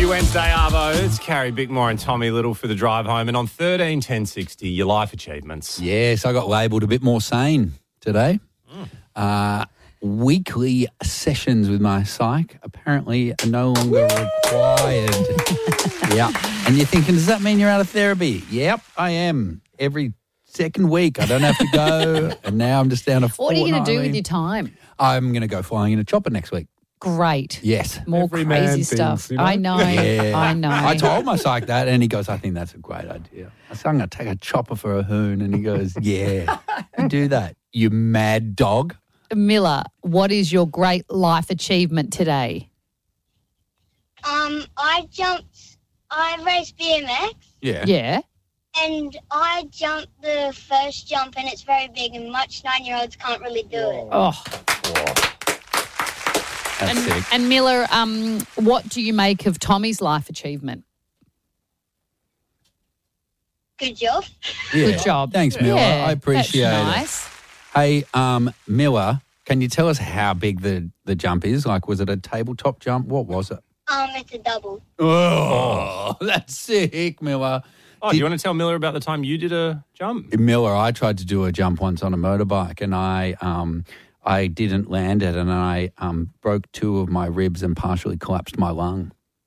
You Wednesday, Arvo. It's Carrie Bickmore and Tommy Little for the drive home. And on 13-10-60, your life achievements. Yes, I got labelled a bit more sane today. Weekly sessions with my psych apparently are no longer required. Yeah. And you're thinking, does that mean you're out of therapy? Yep, I am. Every second week I don't have to go, and now I'm just down to What are you going to do fortnightly. with your time? I'm going to go flying in a chopper next week. Great. Yes. More Every man crazy thinks, stuff. you know? I know. Yeah. I know. I told my psych that, and he goes, I think that's a great idea. I said, I'm going to take a chopper for a hoon. And he goes, yeah, you do that, you mad dog. Miller, what is your great life achievement today? I raced BMX Yeah. Yeah. and I jumped the first jump and it's very big and much 9-year-olds can't really do it. Oh. That's sick. And Miller, what do you make of Tommy's life achievement? Good job. Yeah. Good job. Thanks, Miller. Yeah, I appreciate that's it. Hey, Miller, can you tell us how big the jump is? Like, was it a tabletop jump? What was it? It's a double. Oh, that's sick, Miller. Oh, do you want to tell Miller about the time you did a jump? Miller, I tried to do a jump once on a motorbike, and I didn't land it, and I broke 2 of my ribs and partially collapsed my lung.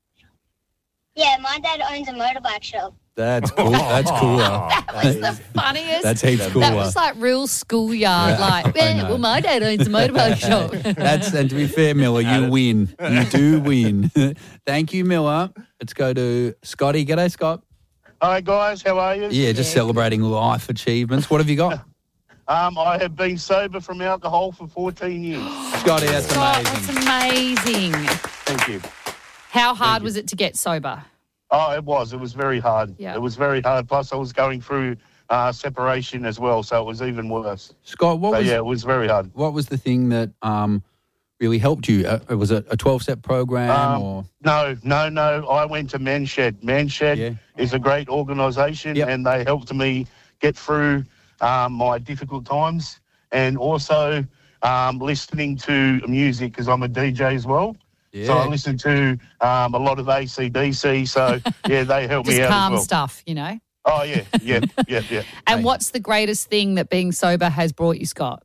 Yeah, my dad owns a motorbike shop. That's cool. That's cooler. That was the funniest. That's heaps cooler. That was like real schoolyard. Yeah, Like, I know. well, my dad owns a motorbike shop. And to be fair, Miller, you win. You do win. Thank you, Miller. Let's go to Scotty. G'day, Scott. Hi guys, how are you? Yeah, just celebrating life achievements. What have you got? I have been sober from alcohol for 14 years. Scotty, that's Scott, amazing. that's amazing. Thank you. How hard was it to get sober? Oh, it was very hard. Yeah. It was very hard. Plus, I was going through separation as well, so it was even worse. Scott, So, yeah, it was very hard. what was the thing that really helped you? Was it a 12-step program or? No. I went to Manshed. Manshed is a great organisation, Yep. and they helped me get through my difficult times, and also listening to music because I'm a DJ as well. Yeah. So I listened to a lot of AC/DC. So yeah, they helped Just me out calm as well. stuff, you know. Oh yeah. And what's the greatest thing that being sober has brought you, Scott?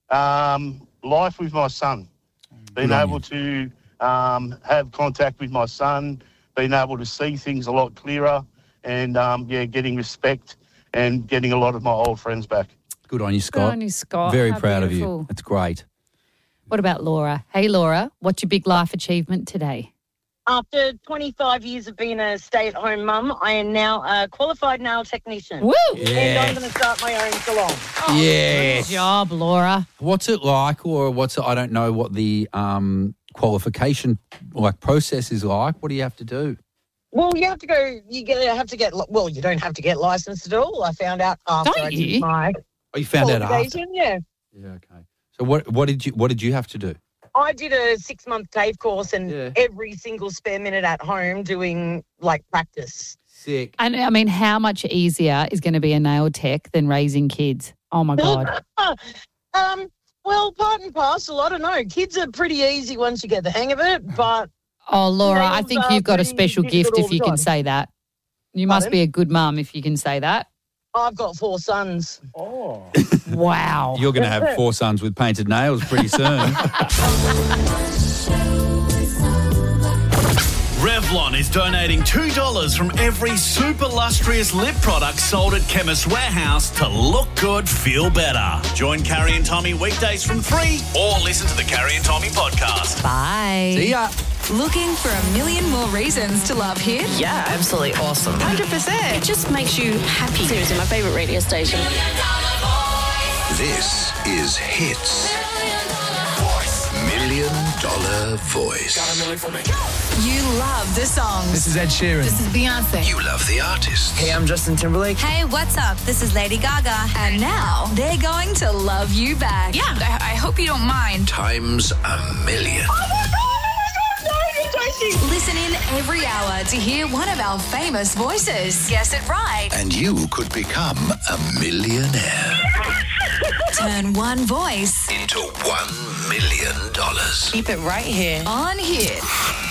Life with my son, being Good on able to have contact with my son, being able to see things a lot clearer, and getting respect and getting a lot of my old friends back. Good on you, Scott. Good on you, Scott. Very How proud of beautiful. you. That's great. What about Laura? Hey, Laura, what's your big life achievement today? After 25 years of being a stay-at-home mum, I am now a qualified nail technician. Woo! And I'm going to start my own salon. Yes. Good job, Laura. What's it like, or I don't know what the qualification process is like. What do you have to do? Well, you have to go, you don't have to get licensed at all. I found out after Don't I you? did my Oh, you found out after. qualification, yeah. Yeah, okay. So what did you have to do? I did a 6-month TAFE course and Yeah. every single spare minute at home doing, practice. Sick. And I mean, how much easier is going to be a nail tech than raising kids? Oh my God. Well, part and parcel, I don't know. Kids are pretty easy once you get the hang of it, but Oh, Laura, I Nails think are you've got a pretty special gift difficult if all you the can time. say that. You must Pardon? be a good mum if you can say that. I've got 4 sons. Wow. You're going to have 4 sons with painted nails pretty soon. Revlon is donating $2 from every super lustrous lip product sold at Chemist Warehouse to look good, feel better. Join Carrie and Tommy weekdays from 3 or listen to the Carrie and Tommy podcast. Bye. See ya. Looking for a million more reasons to love Hit? Yeah, absolutely awesome. 100%. It just makes you happy. Seriously, my favourite radio station. This is Hits. $1 Million Voice. You love the songs. This is Ed Sheeran. This is Beyonce. You love the artist. Hey, I'm Justin Timberlake. Hey, what's up? This is Lady Gaga. And now they're going to love you back. Yeah, I hope you don't mind. Times a million. Listen in every hour to hear one of our famous voices. Guess it right. And you could become a millionaire. Turn one voice Into $1 million. Keep it right here. on Hit.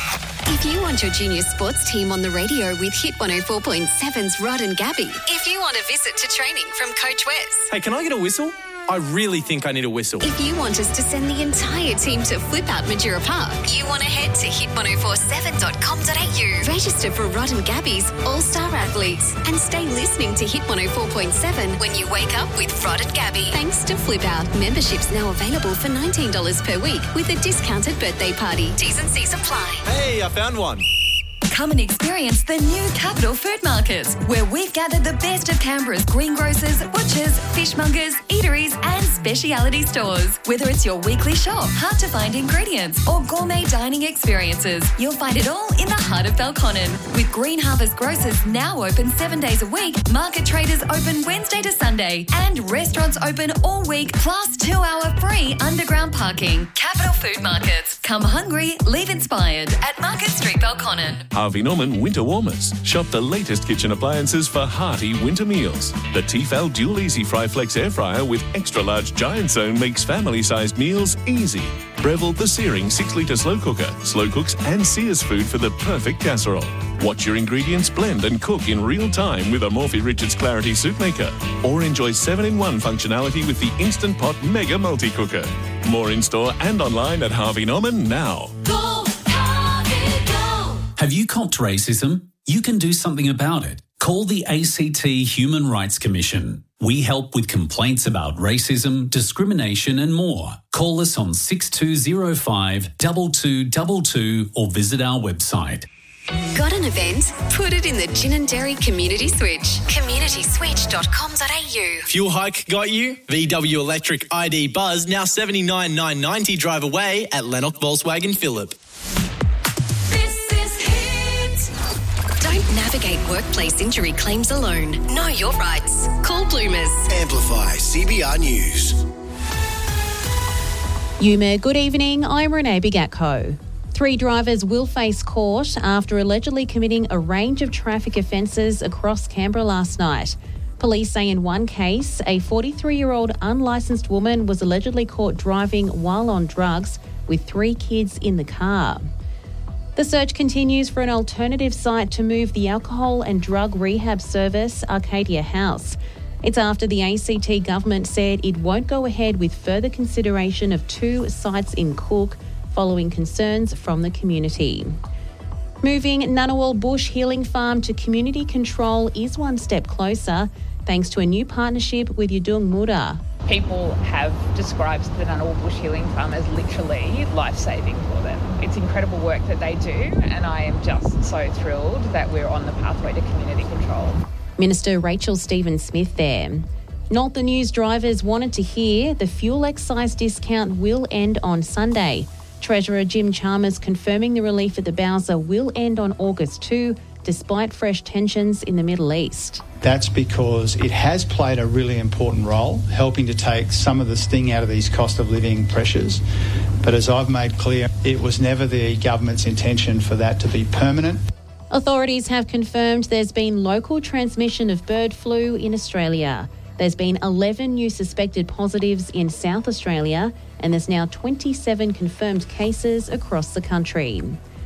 If you want your junior sports team on the radio with Hit 104.7's Rod and Gabby. If you want a visit to training from Coach Wes. Hey, can I get a whistle? I really think I need a whistle. If you want us to send the entire team to Flip Out Majura Park, you want to head to hit1047.com.au. Register for Rod and Gabby's All-Star Athletes and stay listening to Hit 104.7 when you wake up with Rod and Gabby. Thanks to Flip Out, memberships now available for $19 per week with a discounted birthday party. T's and C's apply. Hey, I found one. Come and experience the new Capital Food Market, where we've gathered the best of Canberra's greengrocers, butchers, fishmongers, eateries and speciality stores. Whether it's your weekly shop, hard-to-find ingredients or gourmet dining experiences, you'll find it all in the heart of Belconnen. With Green Harvest Grocers now open 7 days a week, market traders open Wednesday to Sunday and restaurants open all week, plus 2-hour free underground parking. Capital Food Markets. Come hungry, leave inspired at Market Street, Belconnen. Harvey Norman Winter Warmers. Shop the latest kitchen appliances for hearty winter meals. The Tefal Dual Easy Fry Flex Air Fryer with extra large giant zone makes family-sized meals easy. Breville the Searing 6-litre slow cooker. Slow cooks and sears food for the perfect casserole. Watch your ingredients blend and cook in real time with a Morphy Richards Clarity Soup Maker. Or enjoy 7-in-1 functionality with the Instant Pot Mega Multi-Cooker. More in-store and online at Harvey Norman now. Go, Harvey, go! Have you copped racism? You can do something about it. Call the ACT Human Rights Commission. We help with complaints about racism, discrimination and more. Call us on 6205 2222 or visit our website. Got an event? Put it in the Gin and Dairy Community Switch. communityswitch.com.au. Fuel hike got you? VW Electric ID Buzz now $79,990 drive away at Lennox Volkswagen Phillip. This is Hit. Don't navigate workplace injury claims alone. Know your rights. Call Bloomers. Amplify CBR News. Yuma, good evening. I'm Renee Bigatko. 3 drivers will face court after allegedly committing a range of traffic offences across Canberra last night. Police say in one case, a 43-year-old unlicensed woman was allegedly caught driving while on drugs with 3 kids in the car. The search continues for an alternative site to move the alcohol and drug rehab service, Arcadia House. It's after the ACT government said it won't go ahead with further consideration of 2 sites in Cook, following concerns from the community. Moving Ngunnawal Bush Healing Farm to community control is one step closer, thanks to a new partnership with Yudung Muda. People have described the Ngunnawal Bush Healing Farm as literally life-saving for them. It's incredible work that they do, and I am just so thrilled that we're on the pathway to community control. Minister Rachel Stephen-Smith there. Not the news drivers wanted to hear, the fuel excise discount will end on Sunday. Treasurer Jim Chalmers confirming the relief at the Bowser will end on August 2, despite fresh tensions in the Middle East. That's because it has played a really important role, helping to take some of the sting out of these cost of living pressures. But as I've made clear, it was never the government's intention for that to be permanent. Authorities have confirmed there's been local transmission of bird flu in Australia. There's been 11 new suspected positives in South Australia, and there's now 27 confirmed cases across the country.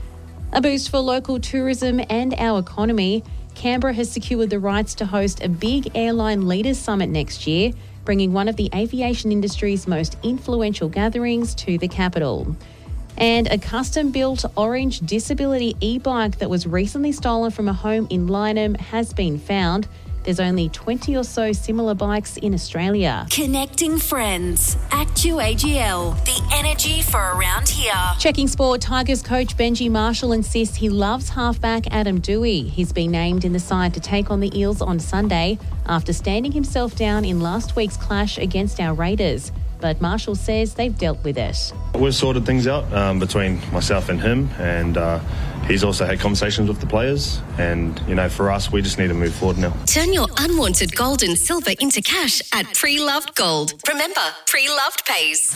A boost for local tourism and our economy. Canberra has secured the rights to host a big airline leaders summit next year, bringing one of the aviation industry's most influential gatherings to the capital. And a custom-built orange disability e-bike that was recently stolen from a home in Lyneham has been found. There's only 20 or so similar bikes in Australia. Connecting friends. ActuAGL. The energy for around here. Checking sport, Tigers coach Benji Marshall insists he loves halfback Adam Doueihi. He's been named in the side to take on the Eels on Sunday after standing himself down in last week's clash against our Raiders. But Marshall says they've dealt with it. We've sorted things out between myself and him, and he's also had conversations with the players. And, you know, for us, we just need to move forward now. Turn your unwanted gold and silver into cash at Pre-Loved Gold. Remember, Pre-Loved pays.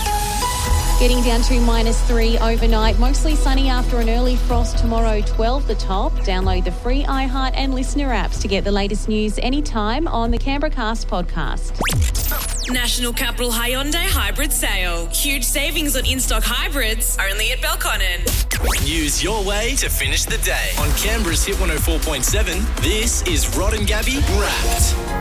Getting down to -3 overnight. Mostly sunny after an early frost tomorrow, 12 the top. Download the free iHeart and Listener apps to get the latest news anytime on the Canberra Cast podcast. National Capital Hyundai Hybrid Sale. Huge savings on in-stock hybrids, only at Belconnen. Use your way to finish the day. On Canberra's Hit 104.7, this is Rod and Gabby Wrapped.